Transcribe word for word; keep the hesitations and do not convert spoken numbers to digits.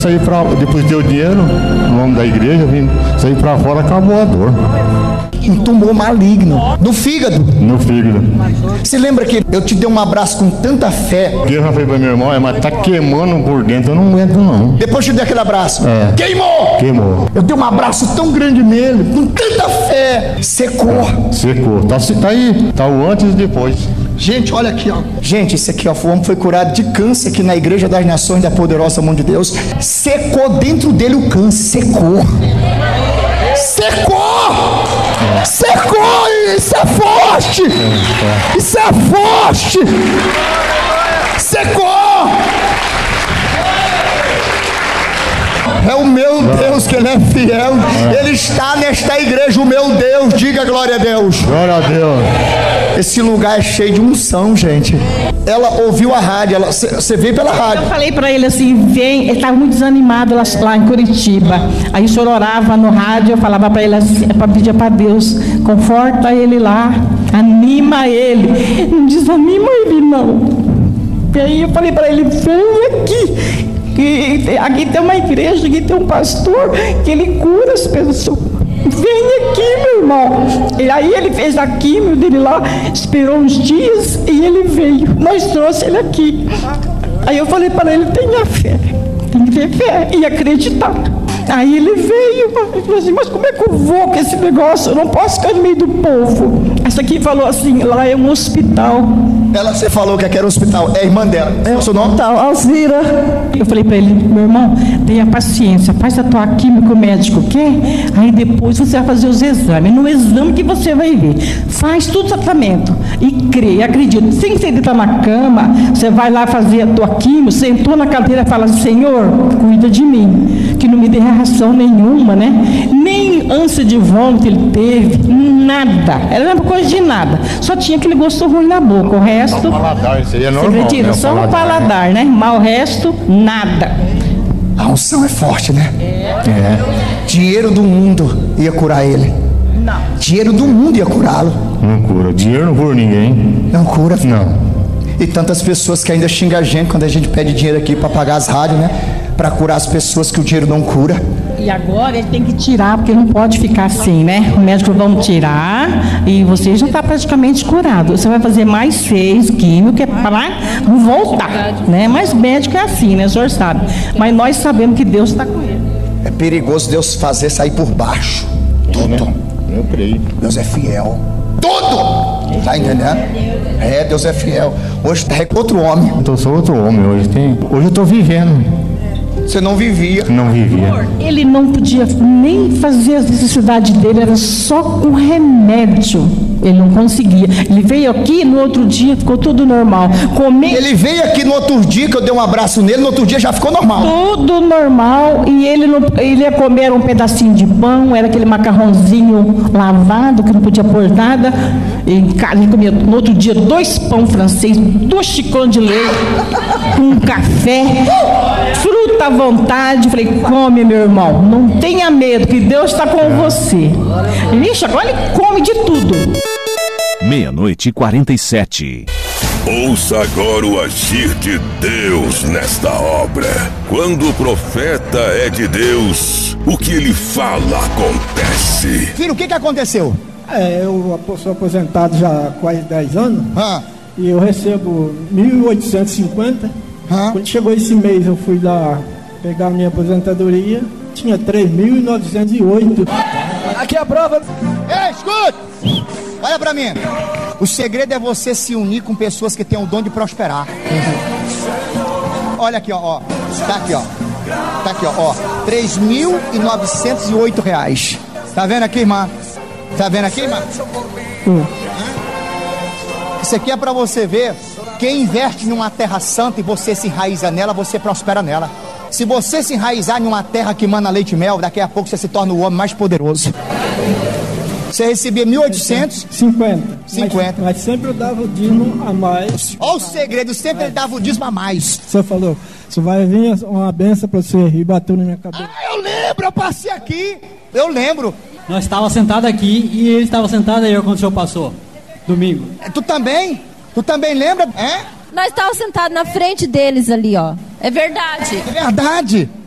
Saí pra, depois deu dinheiro, no nome da igreja, vim sair pra fora, acabou a dor. Um tumor maligno no fígado. No fígado. Você lembra que eu te dei um abraço com tanta fé? O que eu já falei pra meu irmão, é, mas tá queimando por dentro, eu não aguento não. Depois eu te dei aquele abraço. É. Queimou! Queimou. Eu dei um abraço tão grande nele, com tanta fé. Secou. Secou. Tá, tá aí, tá o antes e depois. Gente, olha aqui, ó. Gente, esse aqui, ó, o homem foi curado de câncer aqui na Igreja das Nações da Poderosa Mão de Deus. Secou dentro dele o câncer. Secou. Secou! É. Secou! Isso é forte! É, é. Isso é forte! Secou! É o meu Deus que Ele é fiel. É. Ele está nesta igreja, o meu Deus. Diga glória a Deus. Glória a Deus. Esse lugar é cheio de unção, gente. Ela ouviu a rádio, você veio pela rádio. Eu falei para ele assim, vem, ele estava muito desanimado lá, lá em Curitiba. Aí o senhor orava no rádio, eu falava para ele assim, para pedir para Deus, conforta ele lá, anima ele, não desanima ele não. E aí eu falei para ele, vem aqui. Que aqui tem uma igreja, aqui tem um pastor que ele cura as pessoas. Vem aqui, meu irmão. E aí ele fez a químio dele lá, esperou uns dias e ele veio. Nós trouxemos ele aqui. Aí eu falei para ele, tenha fé, tem que ter fé e acreditar. Aí ele veio, eu falei assim, mas como é que eu vou com esse negócio? Eu não posso ficar no meio do povo. Essa aqui falou assim, lá é um hospital. Ela, você falou que aqui era um hospital, é a irmã dela. É o seu nome? Tal, Alzira. Eu falei para ele, meu irmão, tenha paciência, faz a tua química, o médico quer, aí depois você vai fazer os exames. No exame que você vai ver, faz tudo o tratamento e crê, acredita. Sem você deitar na cama, você vai lá fazer a tua química, sentou na cadeira e fala, Senhor, cuida de mim, que não me dê reação nenhuma, né? Nem ânsia de vômito ele teve, nada. Era uma coisa de nada. Só tinha aquele gosto ruim na boca. O resto. Só o paladar, isso aí é normal. Você acredita? Né? Só o paladar, paladar né? né? Mas o resto, nada. A unção é forte, né? É. é. Dinheiro do mundo ia curar ele. Não. Dinheiro do mundo ia curá-lo. Não cura. Dinheiro não cura ninguém. Não cura? Não. E tantas pessoas que ainda xingam a gente quando a gente pede dinheiro aqui para pagar as rádios, né? Para curar as pessoas que o dinheiro não cura. E agora ele tem que tirar, porque não pode ficar assim, né? O médico vão tirar e você já está praticamente curado. Você vai fazer mais seis químicos, que é para não voltar, né? Mas médico é assim, né? O senhor sabe. Mas nós sabemos que Deus está com ele. É perigoso Deus fazer sair por baixo. Tudo. É, eu creio. Deus é fiel. Tudo! Tá entendendo? É, Deus é fiel. Hoje tá outro homem. Eu sou outro homem hoje. Tem... Hoje eu tô vivendo. Você não vivia. Não vivia. Ele não podia nem fazer as necessidades dele, era só com remédio. Ele não conseguia. Ele veio aqui, no outro dia ficou tudo normal. Comer... Ele veio aqui no outro dia, que eu dei um abraço nele, no outro dia já ficou normal. Tudo normal. E ele, não... ele ia comer um pedacinho de pão, era aquele macarrãozinho lavado, que não podia pôr nada. E ele comia no outro dia dois pão francês, dois xicrões de leite, um café, fruta à vontade. Falei, come, meu irmão, não tenha medo, que Deus está com você. Vixe, agora ele come de tudo. Meia-noite e quarenta e sete. Ouça agora o agir de Deus nesta obra. Quando o profeta é de Deus, o que ele fala acontece. Filho, o que que aconteceu? É, eu sou aposentado já há quase dez anos. Ah. E eu recebo mil oitocentos e cinquenta. Ah. Quando chegou esse mês, eu fui lá pegar a minha aposentadoria, tinha três mil novecentos e oito. Aqui é a prova. Ei, escuta! Olha pra mim. O segredo é você se unir com pessoas que têm o dom de prosperar. Olha aqui, ó, ó. Tá aqui, ó. Tá aqui, ó, ó. três mil novecentos e oito reais. Tá vendo aqui, irmã? Tá vendo aqui, irmã? Hum. Isso aqui é pra você ver. Quem investe numa terra santa e você se enraiza nela, você prospera nela. Se você se enraizar em uma terra que mana leite e mel, daqui a pouco você se torna o homem mais poderoso. Você recebia mil e oitocentos? cinquenta. cinquenta. Mas, mas sempre eu dava o dízimo a mais. Olha o segredo, sempre ele dava o dízimo a mais. O senhor falou, você vai vir uma benção para você, e bateu na minha cabeça. Ah, eu lembro, eu passei aqui. Eu lembro. Nós estávamos sentados aqui e ele estava sentado aí quando o senhor passou. Domingo. É, tu também? Tu também lembra? É? Nós estávamos sentados na frente deles ali, ó. É verdade. É verdade.